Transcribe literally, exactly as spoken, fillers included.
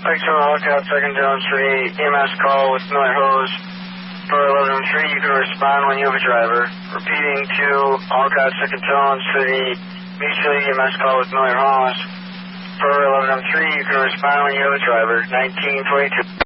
Thanks for Hawkout, second Jones for the E M S call with Miller Hose. For eleven three, you can respond when you have a driver. Repeating to Hawkout, second Jones for the Mutual E M S call with Miller Hose. For eleven three, you can respond when you have a driver. nineteen twenty-two.